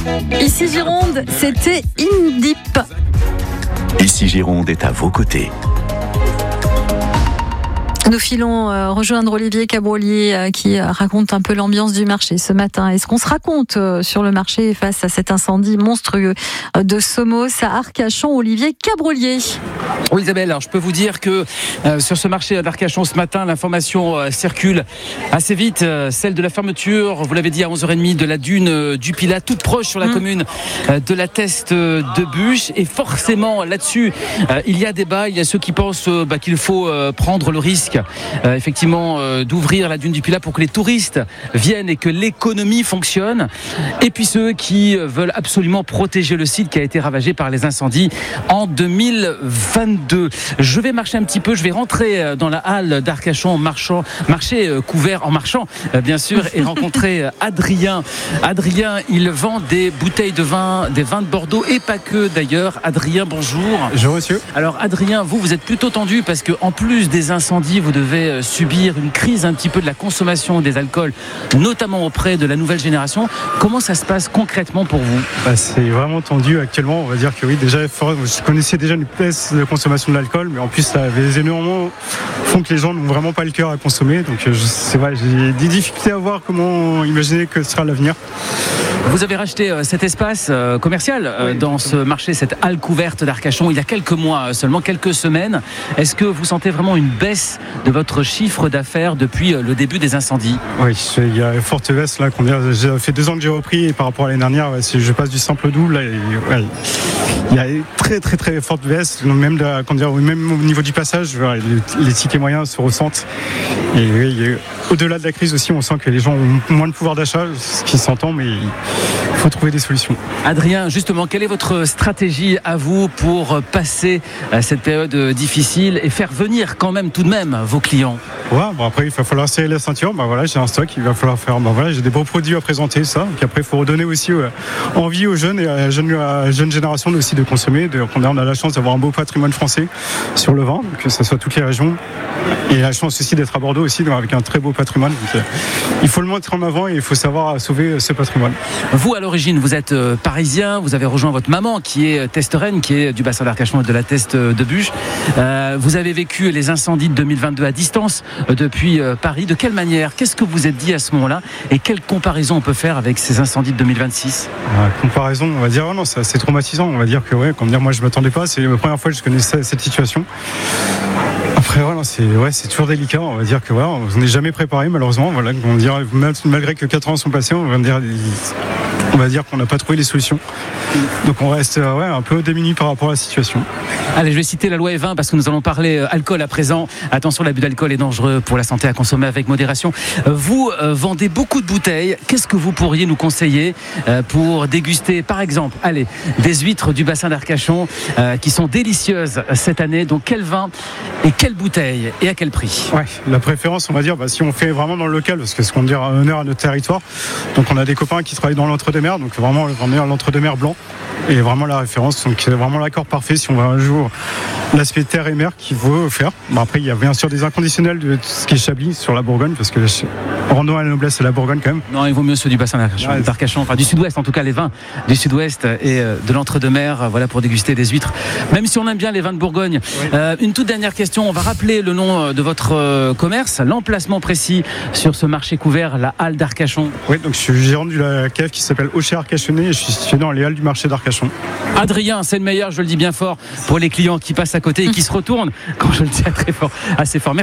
Ici Gironde, c'était Indip. Ici Gironde est à vos côtés. Nous filons rejoindre Olivier Cabrolier qui raconte un peu l'ambiance du marché ce matin. Et ce qu'on se raconte sur le marché face à cet incendie monstrueux de Somos à Arcachon. Olivier Cabrolier. Oui Isabelle, alors je peux vous dire que sur ce marché d'Arcachon ce matin, l'information circule assez vite. Celle de la fermeture, vous l'avez dit, à 11h30 de la dune du Pilat, toute proche sur la commune de la Teste de Buch. Et forcément là-dessus, il y a débat. Il y a ceux qui pensent qu'il faut prendre le risque effectivement d'ouvrir la dune du Pilat pour que les touristes viennent et que l'économie fonctionne, et puis ceux qui veulent absolument protéger le site qui a été ravagé par les incendies en 2022. Je vais marcher un petit peu, je vais rentrer dans la halle d'Arcachon, marché couvert en marchant bien sûr, et rencontrer Adrien. Adrien, il vend des bouteilles de vin, des vins de Bordeaux et pas que d'ailleurs. Adrien, bonjour. Bonjour monsieur. Alors Adrien, vous êtes plutôt tendu parce que en plus des incendies, vous devez subir une crise un petit peu de la consommation des alcools, notamment auprès de la nouvelle génération. Comment ça se passe concrètement pour vous ? C'est vraiment tendu actuellement. On va dire que oui, déjà, je connaissais déjà une baisse de consommation de l'alcool, mais en plus, ça avait énormément font que les gens n'ont vraiment pas le cœur à consommer. Donc, c'est vrai, j'ai des difficultés à voir comment imaginer que ce sera l'avenir. Vous avez racheté cet espace commercial dans ce marché, cette halle couverte d'Arcachon, il y a quelques mois seulement, quelques semaines. Est-ce que vous sentez vraiment une baisse de votre chiffre d'affaires depuis le début des incendies ? Oui, il y a une forte baisse. Là, j'ai fait 2 ans que j'ai repris, et par rapport à l'année dernière, si je passe du simple au double, là, il y a une très très très forte baisse, même au niveau du passage, les tickets moyens se ressentent. Et oui, au-delà de la crise aussi, on sent que les gens ont moins de pouvoir d'achat, ce qui s'entend, mais il faut trouver des solutions. Adrien, justement, quelle est votre stratégie à vous pour passer cette période difficile et faire venir quand même tout de même vos clients ? Après il va falloir serrer la ceinture. J'ai un stock, il va falloir faire. J'ai des beaux produits à présenter, ça. Puis après il faut redonner aussi envie aux jeunes et à la jeune génération aussi de consommer. On a la chance d'avoir un beau patrimoine français sur le vin, que ce soit toutes les régions, et la chance aussi d'être à Bordeaux aussi, avec un très beau patrimoine. Donc, il faut le mettre en avant et il faut savoir sauver ce patrimoine. Vous, à l'origine, vous êtes parisien, vous avez rejoint votre maman qui est testeraine, qui est du bassin d'Arcachon et de la Teste de Buch. Vous avez vécu les incendies de 2022 à distance depuis Paris. De quelle manière ? Qu'est-ce que vous vous êtes dit à ce moment-là ? Et quelle comparaison on peut faire avec ces incendies de 2026 ? Comparaison, on va dire, c'est assez traumatisant. On va dire que, moi je ne m'attendais pas. C'est la première fois que je connaissais cette situation. Après, c'est toujours délicat. On va dire que on n'est jamais préparé, malheureusement. On dirait, malgré que 4 ans sont passés, on va dire qu'on n'a pas trouvé les solutions. Donc on reste un peu démunis par rapport à la situation. Allez, je vais citer la loi E20 parce que nous allons parler alcool à présent. Attention, l'abus d'alcool est dangereux pour la santé, à consommer avec modération. Vous vendez beaucoup de bouteilles. Qu'est-ce que vous pourriez nous conseiller pour déguster, par exemple, des huîtres du bassin d'Arcachon qui sont délicieuses cette année. Donc quel vin et quelle bouteille et à quel prix ? La préférence, on va dire, si on fait vraiment dans le local, parce que ce qu'on dit un honneur à notre territoire. Donc on a des copains qui travaillent dans l'entre-deux-mers, donc vraiment on est à l'entre-deux-mer blanc. Et vraiment la référence, donc c'est vraiment l'accord parfait si on va un jour l'aspect terre et mer qu'il faut faire. Après il y a bien sûr des inconditionnels de tout ce qui est Chablis sur la Bourgogne, parce que rendons à la noblesse et la Bourgogne quand même. Non, il vaut mieux ceux du bassin d'Arcachon, enfin du sud-ouest en tout cas, les vins du sud-ouest et de l'entre-deux-mer, pour déguster des huîtres, même si on aime bien les vins de Bourgogne. Une toute dernière question, on va rappeler le nom de votre commerce, l'emplacement précis sur ce marché couvert, la halle d'Arcachon. Oui, donc je suis gérant de la cave qui s'appelle Aucher Arcachonnais et je suis situé dans les halles du marché d'Arcachon. Adrien, c'est le meilleur, je le dis bien fort, pour les clients qui passent à côté et qui se retournent quand je le dis assez fort.